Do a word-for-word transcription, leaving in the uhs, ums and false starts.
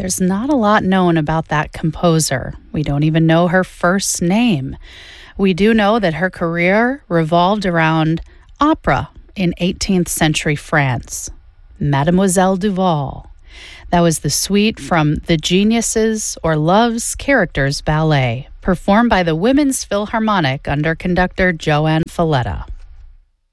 There's not a lot known about that composer. We don't even know her first name. We do know that her career revolved around opera in eighteenth century France. Mademoiselle Duval. That was the suite from The Geniuses or Love's Characters Ballet, performed by the Women's Philharmonic under conductor Joanne Falletta.